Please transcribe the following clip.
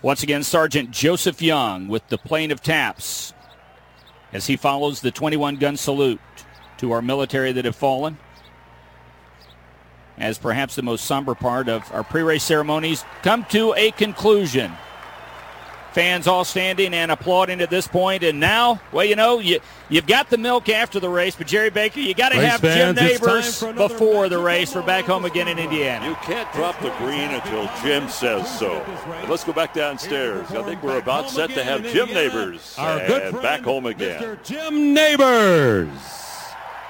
Once again, Sergeant Joseph Young with the plane of taps as he follows the 21-gun salute to our military that have fallen. As perhaps the most somber part of our pre-race ceremonies come to a conclusion. Fans all standing and applauding at this point. And now, well, you've got the milk after the race, but Jerry Baker, you got to have Jim Neighbors before the race for back home again in Indiana. You can't drop the green until Jim says so. But let's go back downstairs. I think we're about set to have Jim Neighbors back home again. Mr. Jim Neighbors.